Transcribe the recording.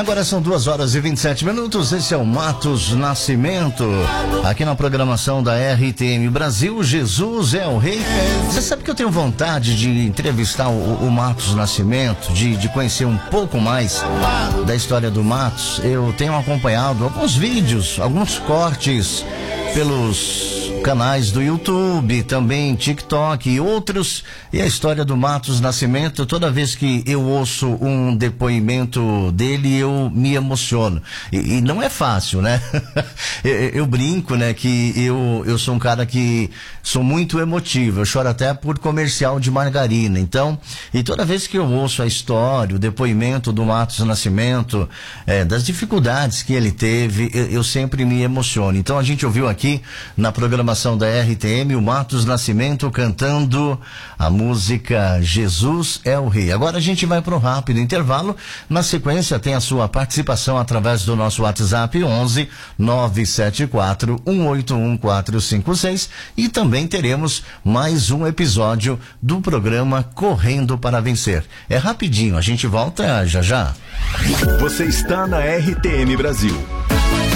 Agora são 2h27. Esse é o Matos Nascimento, aqui na programação da RTM Brasil. Jesus é o Rei. Você sabe que eu tenho vontade de entrevistar o Matos Nascimento, de conhecer um pouco mais da história do Matos. Eu tenho acompanhado alguns vídeos, alguns cortes pelos canais do YouTube, também TikTok e outros, e a história do Matos Nascimento. Toda vez que eu ouço um depoimento dele, eu me emociono, e não é fácil, né? eu brinco, né, que eu sou um cara que sou muito emotivo, eu choro até por comercial de margarina. Então, e toda vez que eu ouço a história, o depoimento do Matos Nascimento, das dificuldades que ele teve, eu sempre me emociono. Então a gente ouviu aqui na programação da RTM o Matos Nascimento cantando a música Jesus é o Rei. Agora a gente vai para um rápido intervalo. Na sequência tem a sua participação através do nosso WhatsApp 11 974 181 456, e também teremos mais um episódio do programa Correndo para Vencer. É rapidinho, a gente volta já já. Você está na RTM Brasil.